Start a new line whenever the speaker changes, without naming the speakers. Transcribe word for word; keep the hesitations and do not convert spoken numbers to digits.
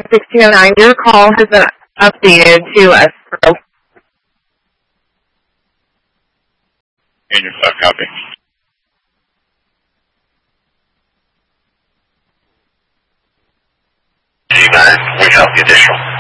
sixteen oh nine, your call has been updated to us.
And your stuff copy.
C nine, we copy additional.